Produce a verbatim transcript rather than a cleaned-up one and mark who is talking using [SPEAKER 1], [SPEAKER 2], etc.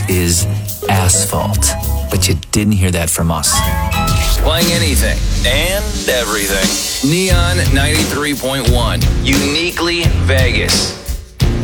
[SPEAKER 1] is asphalt. But you didn't hear that from us.
[SPEAKER 2] Playing anything and everything. Neon ninety-three point one. Uniquely Vegas.